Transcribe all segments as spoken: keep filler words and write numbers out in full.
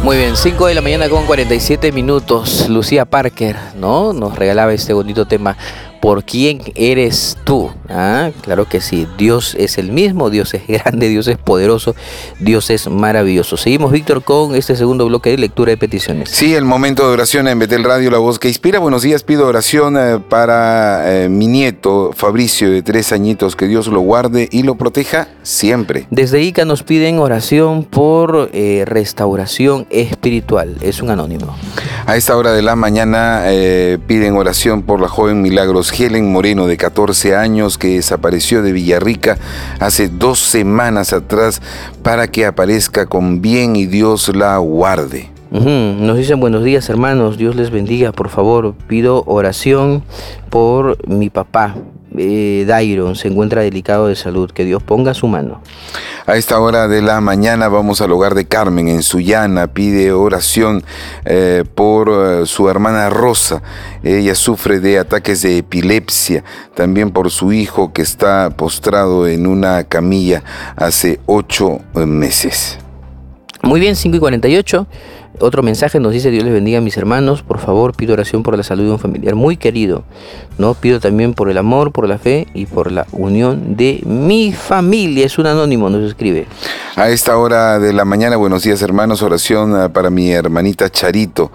Muy bien, cinco de la mañana con cuarenta y siete minutos. Lucía Parker, ¿no? Nos regalaba este bonito tema. ¿Por quién eres tú? Ah, claro que sí. Dios es el mismo, Dios es grande, Dios es poderoso, Dios es maravilloso. Seguimos, Víctor, con este segundo bloque de lectura de peticiones. Sí, el momento de oración en Betel Radio, la voz que inspira. Buenos días, pido oración eh, para eh, mi nieto Fabricio, de tres añitos, que Dios lo guarde y lo proteja siempre. Desde Ica nos piden oración por eh, restauración espiritual. Es un anónimo. A esta hora de la mañana eh, piden oración por la joven Milagros Helen Moreno, de catorce años, que desapareció de Villarrica hace dos semanas atrás, para que aparezca con bien y Dios la guarde. Uh-huh. Nos dicen buenos días, hermanos, Dios les bendiga. Por favor, pido oración por mi papá. Eh, Dairon se encuentra delicado de salud, que Dios ponga su mano. A esta hora de la mañana vamos al hogar de Carmen en Sullana. Pide oración eh, por eh, su hermana Rosa. Ella sufre de ataques de epilepsia. También por su hijo, que está postrado en una camilla hace ocho meses. Muy bien, cinco y cuarenta y ocho. Otro mensaje nos dice: Dios les bendiga a mis hermanos. Por favor, pido oración por la salud de un familiar muy querido. No pido también por el amor, por la fe y por la unión de mi familia. Es un anónimo, nos escribe. A esta hora de la mañana, buenos días, hermanos. Oración para mi hermanita Charito,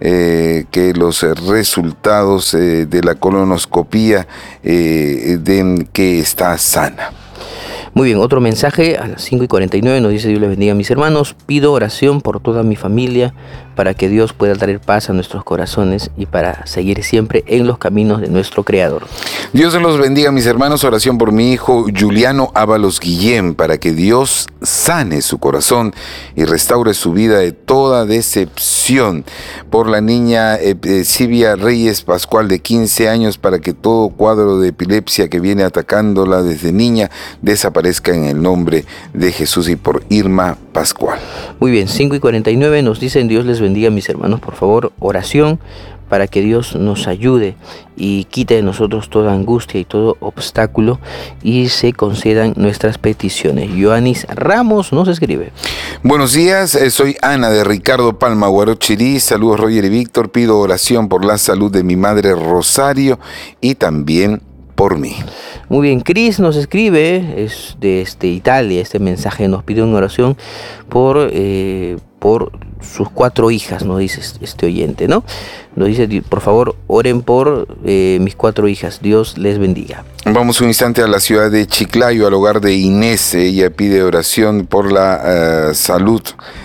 eh, que los resultados eh, de la colonoscopía eh, den que está sana. Muy bien, otro mensaje a las cinco y cuarenta y nueve nos dice: Dios les bendiga a mis hermanos, pido oración por toda mi familia, para que Dios pueda traer paz a nuestros corazones y para seguir siempre en los caminos de nuestro Creador. Dios los bendiga, mis hermanos. Oración por mi hijo Juliano Ábalos Guillén, para que Dios sane su corazón y restaure su vida de toda decepción. Por la niña eh, Silvia Reyes Pascual, de quince años, para que todo cuadro de epilepsia que viene atacándola desde niña desaparezca en el nombre de Jesús. Y por Irma Pascual. Muy bien, cinco y cuarenta y nueve nos dicen: Dios les bendiga, mis hermanos. Por favor, oración para que Dios nos ayude y quite de nosotros toda angustia y todo obstáculo y se concedan nuestras peticiones. Joanis Ramos nos escribe: buenos días, soy Ana de Ricardo Palma, Guarochirí. Saludos, Roger y Víctor. Pido oración por la salud de mi madre Rosario y también por mí. Muy bien, Cris nos escribe, es de este, Italia. Este mensaje nos pide una oración por, eh, por sus cuatro hijas, nos dice este oyente, ¿no? Nos dice: por favor, oren por eh, mis cuatro hijas, Dios les bendiga. Vamos un instante a la ciudad de Chiclayo, al hogar de Inés. Ella pide oración por la uh, salud.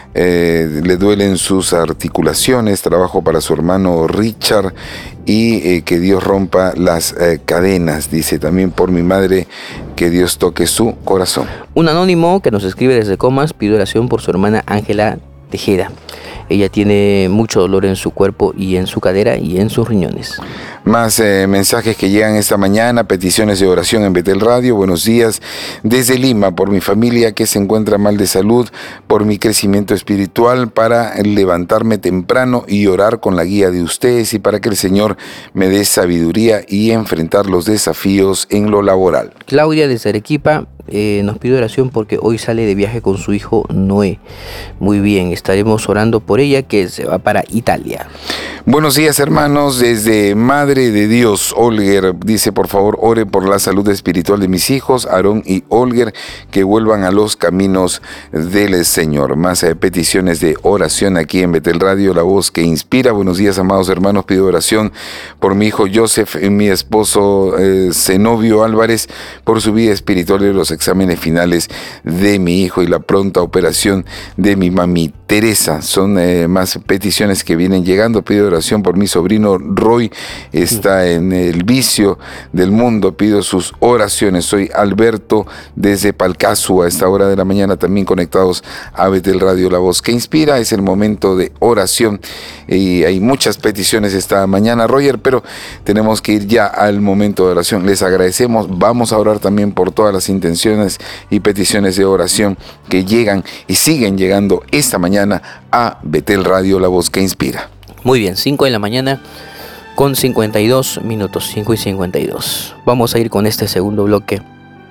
Eh, le duelen sus articulaciones, trabajo para su hermano Richard y eh, que Dios rompa las eh, cadenas. Dice también por mi madre, que Dios toque su corazón. Un anónimo que nos escribe desde Comas pide oración por su hermana Ángela Tejeda. Ella tiene mucho dolor en su cuerpo y en su cadera y en sus riñones. Más eh, mensajes que llegan esta mañana, peticiones de oración en Betel Radio. Buenos días desde Lima, por mi familia que se encuentra mal de salud, por mi crecimiento espiritual, para levantarme temprano y orar con la guía de ustedes, y para que el Señor me dé sabiduría y enfrentar los desafíos en lo laboral. Claudia desde Arequipa eh, nos pide oración porque hoy sale de viaje con su hijo Noé. Muy bien, estaremos orando por ella, que se va para Italia. Buenos días, hermanos, desde Madre de Dios, Olger dice: por favor, ore por la salud espiritual de mis hijos, Aarón y Olger, que vuelvan a los caminos del Señor. Más eh, peticiones de oración aquí en Betel Radio, la voz que inspira. Buenos días, amados hermanos, pido oración por mi hijo Joseph y mi esposo eh, Zenobio Álvarez, por su vida espiritual y los exámenes finales de mi hijo y la pronta operación de mi mami Teresa. Son eh, más peticiones que vienen llegando. Pido oración por mi sobrino Roy, está en el vicio del mundo, pido sus oraciones. Soy Alberto desde Palcazú, a esta hora de la mañana también conectados a Betel Radio, la voz que inspira. Es el momento de oración y hay muchas peticiones esta mañana, Roger, pero tenemos que ir ya al momento de oración. Les agradecemos, vamos a orar también por todas las intenciones y peticiones de oración que llegan y siguen llegando esta mañana a Betel Radio, la voz que inspira. Muy bien, cinco de la mañana con cincuenta y dos minutos, cinco y cincuenta y dos. Vamos a ir con este segundo bloque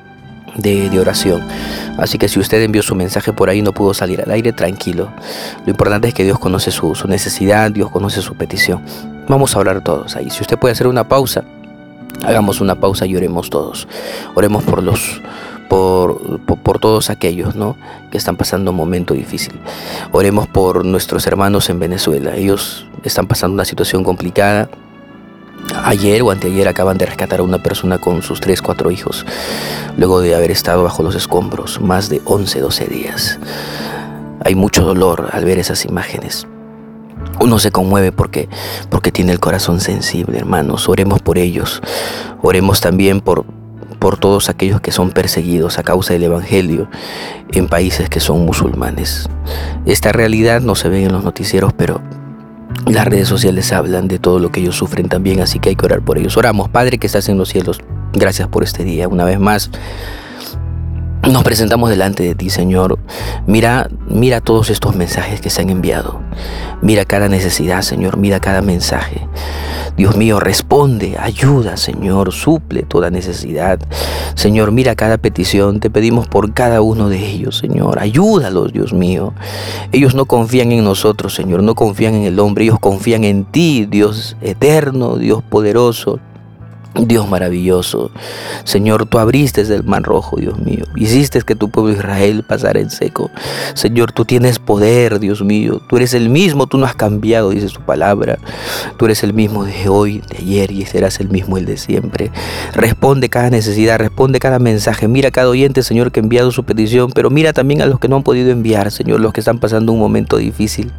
de, de oración. Así que si usted envió su mensaje por ahí y no pudo salir al aire, tranquilo. Lo importante es que Dios conoce su, su necesidad, Dios conoce su petición. Vamos a orar todos ahí. Si usted puede hacer una pausa, hagamos una pausa y oremos todos. Oremos por los por, por, por todos aquellos, ¿no?, que están pasando un momento difícil. Oremos por nuestros hermanos en Venezuela. Ellos están pasando una situación complicada. Ayer o anteayer acaban de rescatar a una persona con sus tres, cuatro hijos, luego de haber estado bajo los escombros más de once, doce días. Hay mucho dolor al ver esas imágenes. Uno se conmueve porque, porque tiene el corazón sensible, hermanos. Oremos por ellos. Oremos también por, por todos aquellos que son perseguidos a causa del Evangelio en países que son musulmanes. Esta realidad no se ve en los noticieros, pero las redes sociales hablan de todo lo que ellos sufren también, así que hay que orar por ellos. Oramos. Padre que estás en los cielos, gracias por este día. Una vez más nos presentamos delante de ti, Señor. Mira, mira todos estos mensajes que se han enviado. Mira cada necesidad, Señor. Mira cada mensaje. Dios mío, responde, ayuda, Señor. Suple toda necesidad. Señor, mira cada petición. Te pedimos por cada uno de ellos, Señor. Ayúdalos, Dios mío. Ellos no confían en nosotros, Señor. No confían en el hombre. Ellos confían en ti, Dios eterno, Dios poderoso. Dios maravilloso. Señor, tú abriste el mar rojo, Dios mío. Hiciste que tu pueblo Israel pasara en seco. Señor, tú tienes poder, Dios mío. Tú eres el mismo, tú no has cambiado, dice tu palabra. Tú eres el mismo de hoy, de ayer, y serás el mismo el de siempre. Responde cada necesidad, responde cada mensaje. Mira cada oyente, Señor, que ha enviado su petición, pero mira también a los que no han podido enviar, Señor, los que están pasando un momento difícil.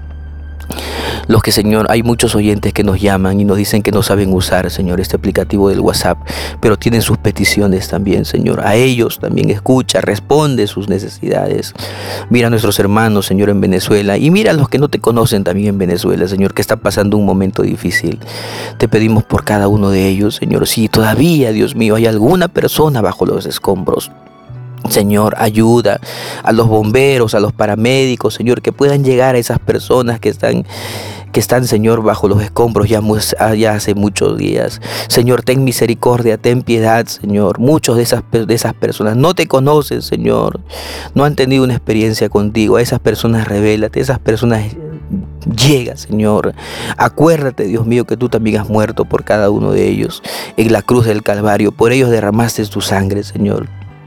Los que, Señor, hay muchos oyentes que nos llaman y nos dicen que no saben usar, Señor, este aplicativo del WhatsApp, pero tienen sus peticiones también, Señor. A ellos también escucha, responde sus necesidades. Mira a nuestros hermanos, Señor, en Venezuela, y mira a los que no te conocen también en Venezuela, Señor, que están pasando un momento difícil. Te pedimos por cada uno de ellos, Señor. Si todavía, Dios mío, hay alguna persona bajo los escombros, Señor, ayuda a los bomberos, a los paramédicos, Señor, que puedan llegar a esas personas que están, que están, Señor, bajo los escombros ya, ya hace muchos días. Señor, ten misericordia, ten piedad, Señor. Muchos de esas, de esas personas no te conocen, Señor. No han tenido una experiencia contigo. A esas personas revélate, esas personas llega, Señor. Acuérdate, Dios mío, que tú también has muerto por cada uno de ellos en la cruz del Calvario. Por ellos derramaste tu sangre, Señor.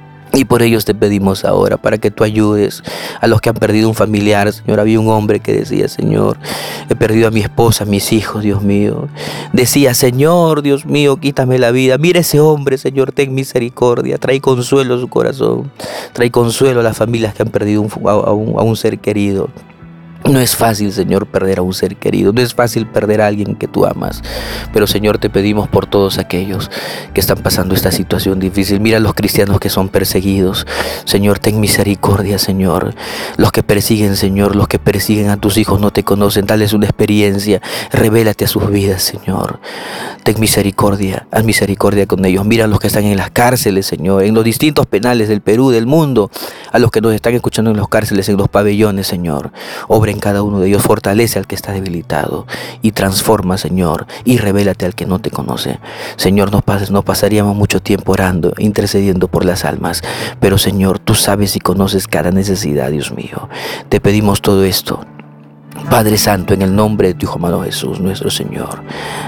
Y por ellos te pedimos ahora para que tú ayudes a los que han perdido un familiar, Señor. Había un hombre que decía, Señor, he perdido a mi esposa, a mis hijos, Dios mío. Decía, Señor, Dios mío, quítame la vida. Mira ese hombre, Señor, ten misericordia. Trae consuelo a su corazón. Trae consuelo a las familias que han perdido un, a, un, a un ser querido. No es fácil, Señor, perder a un ser querido. No es fácil perder a alguien que tú amas. Pero, Señor, te pedimos por todos aquellos que están pasando esta situación difícil. Mira a los cristianos que son perseguidos. Señor, ten misericordia, Señor. Los que persiguen, Señor, los que persiguen a tus hijos no te conocen. Dales una experiencia. Revélate a sus vidas, Señor. Ten misericordia. Haz misericordia con ellos. Mira a los que están en las cárceles, Señor. En los distintos penales del Perú, del mundo. A los que nos están escuchando en las cárceles, en los pabellones, Señor. Obra en cada uno de ellos, fortalece al que está debilitado y transforma, Señor, y revélate al que no te conoce. Señor, no, pases, no pasaríamos mucho tiempo orando, intercediendo por las almas, pero, Señor, tú sabes y conoces cada necesidad, Dios mío. Te pedimos todo esto, Padre Santo, en el nombre de tu Hijo amado Jesús, nuestro Señor.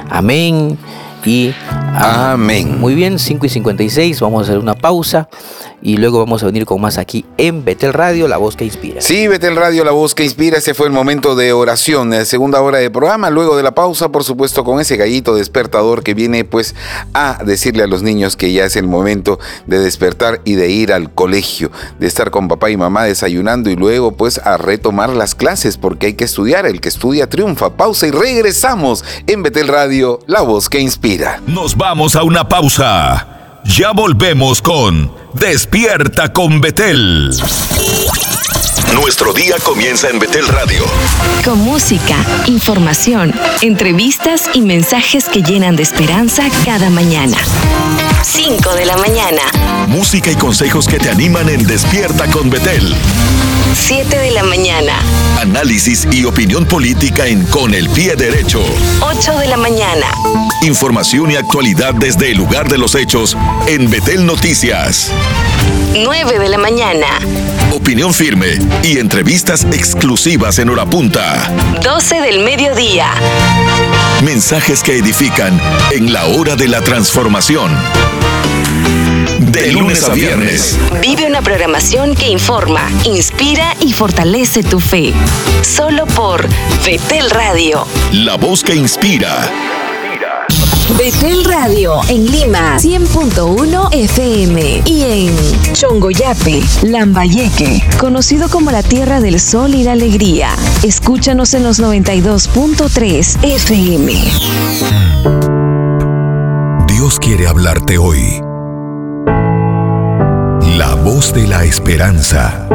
Amén y amén. Amén. Muy bien, cinco y cincuenta y seis, vamos a hacer una pausa y luego vamos a venir con más aquí en Betel Radio, la voz que inspira. Sí, Betel Radio, la voz que inspira. Ese fue el momento de oración, la segunda hora de programa. Luego de la pausa, por supuesto, con ese gallito despertador que viene pues a decirle a los niños que ya es el momento de despertar y de ir al colegio, de estar con papá y mamá desayunando y luego pues a retomar las clases porque hay que estudiar. El que estudia triunfa. Pausa y regresamos en Betel Radio, la voz que inspira. Nos vamos a una pausa. Ya volvemos con Despierta con Betel. Nuestro día comienza en Betel Radio. Con música, información, entrevistas y mensajes que llenan de esperanza cada mañana. cinco de la mañana. Música y consejos que te animan en Despierta con Betel. siete de la mañana. Análisis y opinión política en Con el Pie Derecho. ocho de la mañana. Información y actualidad desde el lugar de los hechos en Betel Noticias. nueve de la mañana. Opinión firme y entrevistas exclusivas en hora punta. doce del mediodía. Mensajes que edifican en la hora de la transformación. De lunes a viernes. Vive una programación que informa, inspira y fortalece tu fe. Solo por Betel Radio. La voz que inspira. Betel Radio en Lima, cien punto uno F M, y en Chongoyape, Lambayeque, conocido como la tierra del sol y la alegría. Escúchanos en los noventa y dos punto tres F M. Dios quiere hablarte hoy. La voz de la esperanza.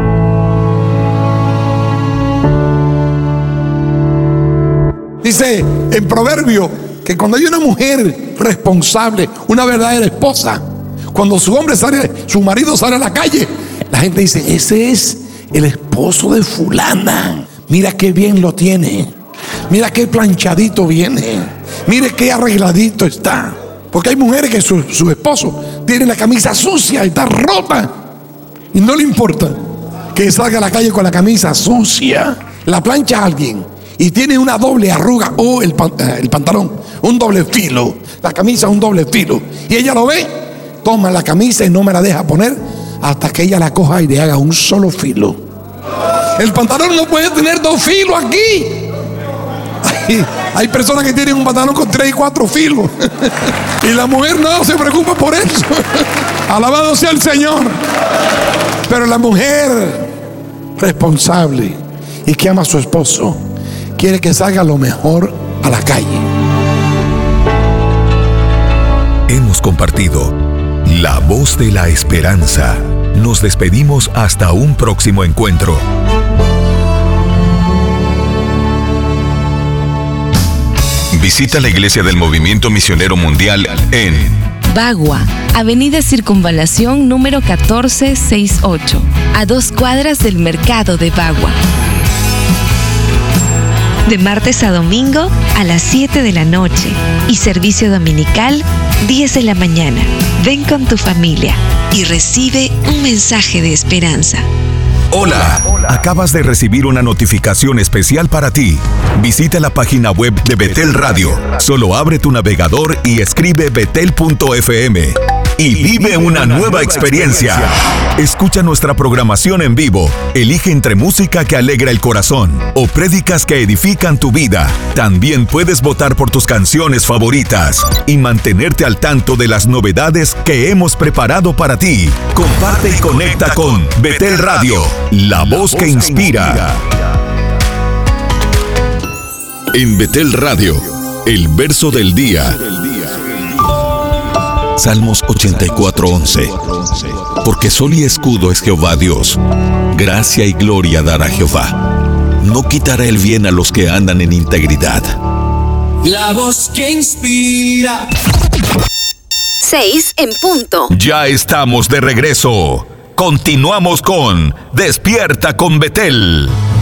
Dice en Proverbio que cuando hay una mujer responsable, una verdadera esposa, cuando su hombre sale, su marido sale a la calle, la gente dice: ese es el esposo de fulana. Mira qué bien lo tiene. Mira qué planchadito viene. Mire qué arregladito está. Porque hay mujeres que su, su esposo tiene la camisa sucia y está rota, y no le importa que salga a la calle con la camisa sucia. La plancha a alguien y tiene una doble arruga, o el, pan, el pantalón, un doble filo, la camisa un doble filo, y ella lo ve, toma la camisa y no me la deja poner hasta que ella la coja y le haga un solo filo. El pantalón no puede tener dos filos aquí. Hay, hay personas que tienen un pantalón con tres y cuatro filos y la mujer no se preocupa por eso. Alabado sea el Señor. Pero la mujer responsable y que ama a su esposo quiere que salga lo mejor a la calle. Hemos compartido La Voz de la Esperanza. Nos despedimos hasta un próximo encuentro. Visita la Iglesia del Movimiento Misionero Mundial en Bagua, Avenida Circunvalación número catorce sesenta y ocho, a dos cuadras del Mercado de Bagua. De martes a domingo a las siete de la noche y servicio dominical diez de la mañana. Ven con tu familia y recibe un mensaje de esperanza. Hola, acabas de recibir una notificación especial para ti. Visita la página web de Betel Radio. Solo abre tu navegador y escribe betel punto f m y vive una nueva experiencia. Escucha nuestra programación en vivo. Elige entre música que alegra el corazón o prédicas que edifican tu vida. También puedes votar por tus canciones favoritas y mantenerte al tanto de las novedades que hemos preparado para ti. Comparte y conecta con Betel Radio, la voz que inspira. En Betel Radio, el verso del día. Salmos ochenta y cuatro, once. Porque sol y escudo es Jehová Dios. Gracia y gloria dará Jehová. No quitará el bien a los que andan en integridad. La voz que inspira. Seis en punto. Ya estamos de regreso. Continuamos con Despierta con Betel.